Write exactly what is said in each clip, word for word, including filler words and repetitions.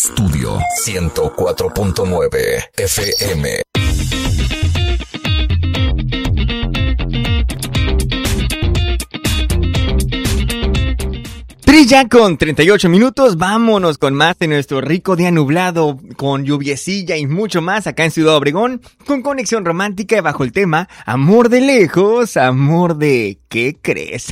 Estudio ciento cuatro punto nueve F M. Ya con treinta y ocho minutos, vámonos con más de nuestro rico día nublado, con lluviecilla y mucho más acá en Ciudad Obregón, con conexión romántica y bajo el tema amor de lejos, amor de ¿qué crees?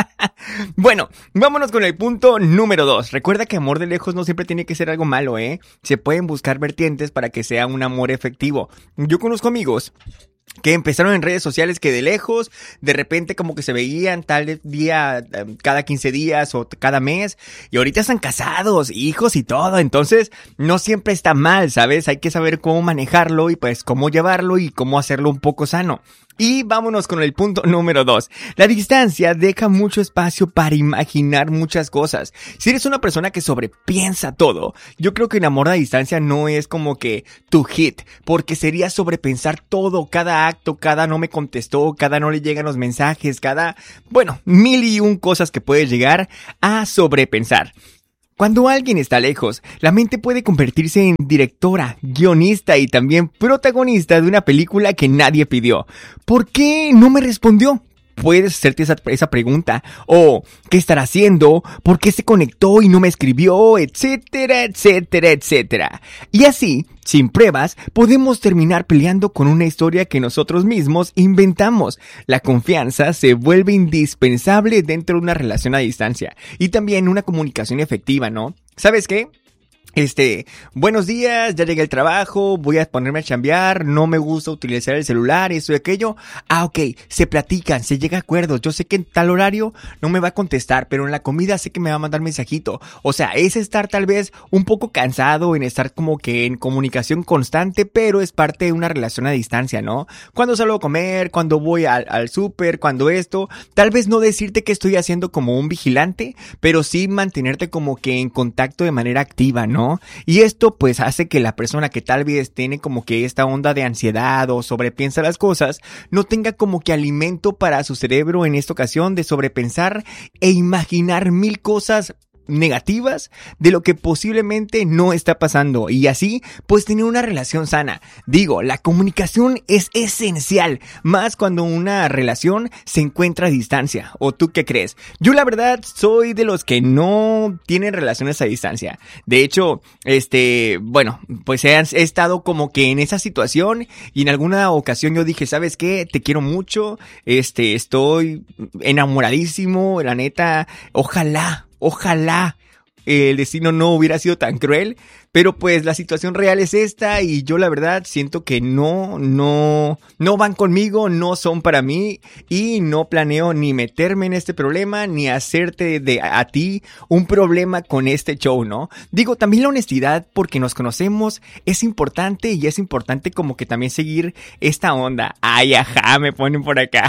Bueno, vámonos con el punto número dos. Recuerda que amor de lejos no siempre tiene que ser algo malo, ¿eh? Se pueden buscar vertientes para que sea un amor efectivo. Yo conozco amigos que empezaron en redes sociales que de lejos, de repente como que se veían tal día, cada quince días o cada mes, y ahorita están casados, hijos y todo. Entonces no siempre está mal, ¿sabes? Hay que saber cómo manejarlo y pues cómo llevarlo y cómo hacerlo un poco sano. Y vámonos con el punto número dos. La distancia deja mucho espacio para imaginar muchas cosas. Si eres una persona que sobrepiensa todo, yo creo que en amor a distancia no es como que tu hit, porque sería sobrepensar todo, cada acto, cada no me contestó, cada no le llegan los mensajes, cada, bueno, mil y un cosas que puedes llegar a sobrepensar. Cuando alguien está lejos, la mente puede convertirse en directora, guionista y también protagonista de una película que nadie pidió. ¿Por qué no me respondió? Puedes hacerte esa, esa pregunta. O, ¿qué estará haciendo? ¿Por qué se conectó y no me escribió? Etcétera, etcétera, etcétera. Y así, sin pruebas, podemos terminar peleando con una historia que nosotros mismos inventamos. La confianza se vuelve indispensable dentro de una relación a distancia. Y también una comunicación efectiva, ¿no? ¿Sabes qué? Este, buenos días, ya llegué al trabajo, voy a ponerme a chambear, no me gusta utilizar el celular, esto y aquello. Ah, ok, se platican, se llega a acuerdos. Yo sé que en tal horario no me va a contestar, pero en la comida sé que me va a mandar mensajito. O sea, es estar tal vez un poco cansado en estar como que en comunicación constante, pero es parte de una relación a distancia, ¿no? Cuando salgo a comer, cuando voy al, al súper, cuando esto, tal vez no decirte que estoy haciendo como un vigilante, pero sí mantenerte como que en contacto de manera activa, ¿no? ¿no? Y esto pues hace que la persona que tal vez tiene como que esta onda de ansiedad o sobrepiensa las cosas, no tenga como que alimento para su cerebro en esta ocasión de sobrepensar e imaginar mil cosas negativas de lo que posiblemente no está pasando, y así pues tener una relación sana. Digo, la comunicación es esencial, más cuando una relación se encuentra a distancia. ¿O tú qué crees? Yo la verdad soy de los que no tienen relaciones a distancia. De hecho, este, bueno, pues he, he estado como que en esa situación, y en alguna ocasión yo dije, ¿sabes qué? Te quiero mucho, este, estoy enamoradísimo, la neta, ojalá Ojalá el destino no hubiera sido tan cruel, pero pues la situación real es esta, y yo la verdad siento que no, no, no van conmigo, no son para mí, y no planeo ni meterme en este problema, ni hacerte de a, a ti un problema con este show, ¿no? Digo, también la honestidad, porque nos conocemos, es importante, y es importante como que también seguir esta onda. Ay, ajá, me ponen por acá.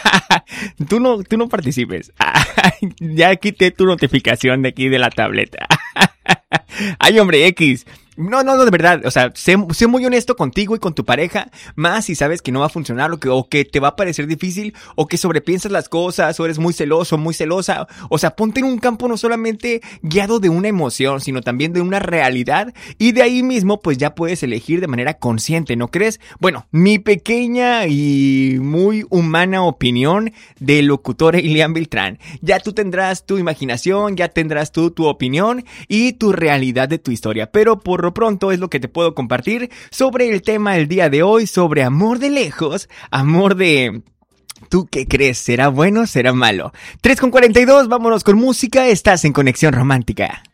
Tú no, tú no participes. Ya quité tu notificación de aquí de la tableta. Ay, hombre, X. No, no, no, de verdad, o sea, sé, sé muy honesto contigo y con tu pareja, más si sabes que no va a funcionar o que, o que te va a parecer difícil, o que sobrepiensas las cosas, o eres muy celoso, muy celosa. O sea, ponte en un campo no solamente guiado de una emoción, sino también de una realidad, y de ahí mismo pues ya puedes elegir de manera consciente, ¿no crees? Bueno, mi pequeña y muy humana opinión del locutor Elian Beltrán. Ya tú tendrás tu imaginación, ya tendrás tú tu opinión y tu realidad de tu historia, pero por lo pronto es lo que te puedo compartir sobre el tema del día de hoy, sobre amor de lejos, amor de... ¿Tú qué crees? ¿Será bueno o será malo? tres con cuarenta y dos, vámonos con música, estás en Conexión Romántica.